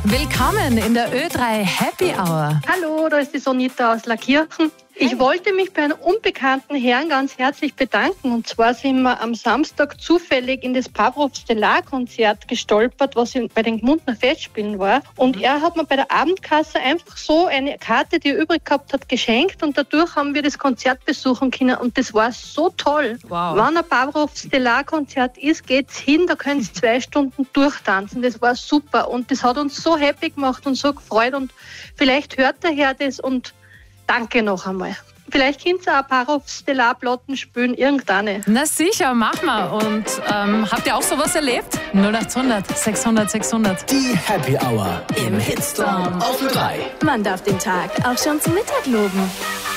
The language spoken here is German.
Willkommen in der Ö3 Happy Hour. Hallo, da ist die Sonita aus Lackirchen. Ich wollte mich bei einem unbekannten Herrn ganz herzlich bedanken. Und zwar sind wir am Samstag zufällig in das Pavlov Stellar-Konzert gestolpert, was bei den Gmundner Festspielen war. Und er hat mir bei der Abendkasse einfach so eine Karte, die er übrig gehabt hat, geschenkt. Und dadurch haben wir das Konzert besuchen können. Und das war so toll. Wow. Wenn ein Pavlov Stellar-Konzert ist, geht's hin, da können Sie 2 Stunden durchtanzen. Das war super. Und das hat uns so happy gemacht und so gefreut. Und vielleicht hört der Herr das und danke noch einmal. Vielleicht könnt ihr auch ein paar auf Stellar-Platten spielen, irgendeine. Na sicher, mach mal. Und habt ihr auch sowas erlebt? 0800 600 600. Die Happy Hour im Hitstorm auf Ö3. Man darf den Tag auch schon zu Mittag loben.